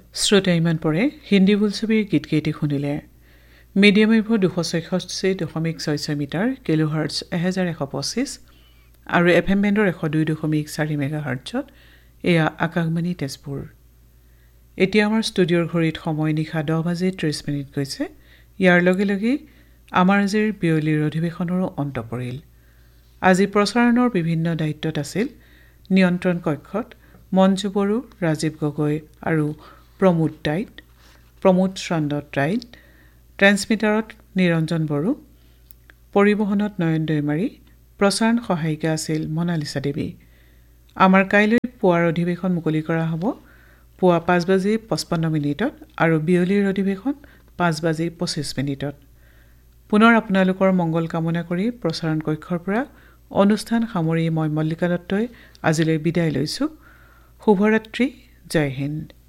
শ্ৰোতা ইমান পৰে হিন্দী বোলছবিৰ গীতকেইটি শুনিলে। মিডিয়াম ৱেভৰ 266.66 মিটাৰ কিলোহাৰ্টজ 1125 আৰু FM বেণ্ডৰ 102.4 মেগাহাৰ্টজত এয়া আকাশবাণী তেজপুৰ। এতিয়া আমাৰ ষ্টুডিঅ'ৰ ঘড়ীত সময় নিশা 10:30 গৈছে। ইয়াৰ লগে লগে আমাৰ আজিৰ বিয়লিৰ অধিৱেশনৰো অন্ত পৰিল। আজি প্ৰচাৰণৰ বিভিন্ন দায়িত্বত আছিল নিয়ন্ত্ৰণ কক্ষত মঞ্জু বড়ো, ৰাজীৱ গগৈ আৰু প্ৰমোদ চন্দ্ৰ ৰাইত, ট্ৰেন্সমিটাৰত নিৰঞ্জন বড়ো, পৰিবহণত নয়ন দৈমাৰী, প্ৰচাৰণ সহায়িকা আছিল মনালিছা দেৱী। আমাৰ কাইলৈ পুৱাৰ অধিৱেশন মুকলি কৰা হ'ব পুৱা 5:55 আৰু বিয়লিৰ অধিৱেশন 5:25। পুনৰ আপোনালোকৰ মংগল কামনা কৰি প্ৰচাৰণ কক্ষৰ পৰা অনুষ্ঠান সামৰি মই মল্লিকা দত্তই আজিলৈ বিদায় লৈছোঁ। শুভৰাত্ৰি, জয় হিন্দ।